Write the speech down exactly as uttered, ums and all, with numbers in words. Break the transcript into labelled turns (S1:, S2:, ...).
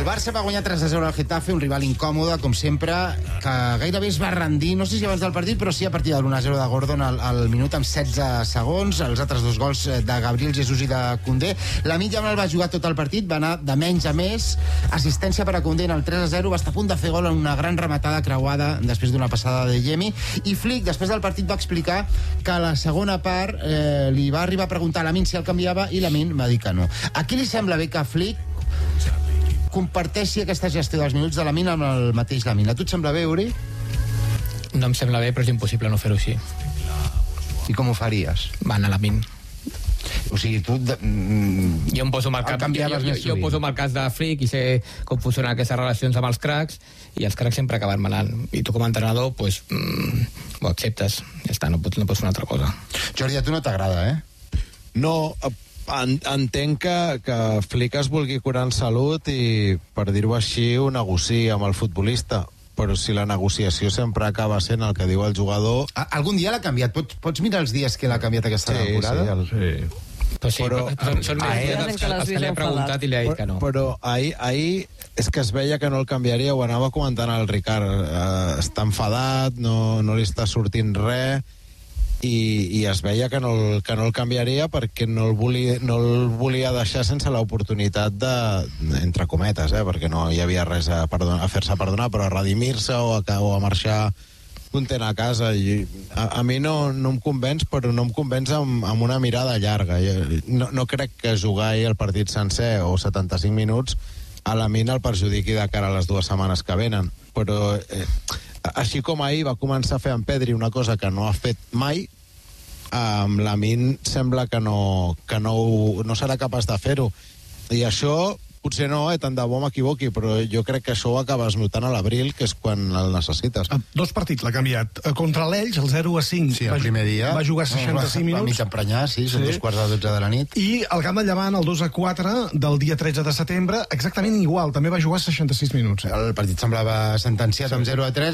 S1: El Barça va guanyar tres a zero al Getafe, un rival incòmode, com sempre, que gairebé es va rendir, no sé si abans del partit, però sí a partir de l'u a zero de Gordon al, al minut amb setze segons, els altres dos gols de Gabriel Jesús i de Koundé. Lamine Yamal va jugar tot el partit, va anar de menys a més, assistència per a Koundé en el tres a zero, va estar a punt de fer gol en una gran rematada creuada després d'una passada de Yemi, i Flick, després del partit, va explicar que a la segona part eh, li va arribar a preguntar a Lamine si el canviava i Lamine va dir que no. A qui li sembla bé que Flick comparteixi aquesta gestió dels minuts de Lamine amb el mateix Lamine? A tu et sembla bé, Uri?
S2: No em sembla bé, però és impossible no fer-ho així.
S1: I com ho faries?
S2: Van a Lamine.
S1: O sigui, tu... De, mm,
S2: jo em poso amb el, cap, jo, jo, jo poso amb el cas de Flick i sé com funcionen aquestes relacions amb els cracs, i els cracs sempre acaben manant. I tu com a entrenador, pues, mm, ho acceptes. Ja està, no pots, no pots fer una altra cosa.
S1: Jordi, a tu no t'agrada, eh?
S3: No, en, entenc que, que Flick es vulgui curar en salut i, per dir-ho així, ho negociï amb el futbolista. Però si la negociació sempre acaba sent el que diu el jugador...
S1: A, algun dia l'ha canviat? Pots, pots mirar els dies que l'ha canviat aquesta
S3: sí,
S1: temporada?
S3: Sí, el... sí.
S2: Però sí, però, però, són més dies que, que li ha preguntat i li ha dit que no.
S3: Però, però ahir, ahir és que es veia que no el canviaria, ho anava comentant el Ricard. Uh, està enfadat, no, no li està sortint res, i, i es veia que no, el, que no el canviaria perquè no el volia, no el volia deixar sense l'oportunitat de, entre cometes, eh, perquè no hi havia res a, perdon, a fer-se perdonar, però a redimir-se o a, o a marxar content a casa. I a, a mi no, no em convenç, però no em convenç amb, amb una mirada llarga. No, no crec que jugar ahir el partit sencer o setanta-cinc minuts a Lamine el perjudiqui de cara a les dues setmanes que venen. Però eh, així com ahir va començar a fer en Pedri una cosa que no ha fet mai, amb Lamine sembla que no, que no, no serà capaç de fer-ho. I això potser no, eh, tant de bo m'equivoqui, però jo crec que això ho acabes notant a l'abril, que és quan el necessites.
S4: Dos partits l'ha canviat. Contra l'Elx, el zero a cinc.
S1: Sí, el primer dia.
S4: Va jugar seixanta-cinc minuts.
S1: Va mig emprenyar, sí, són sí. dos quarts de dotze de la nit.
S4: I el camp de Llevant, el dos a quatre, del dia tretze de setembre, exactament igual, també va jugar seixanta-sis minuts.
S1: El partit semblava sentenciat sí. amb zero a tres.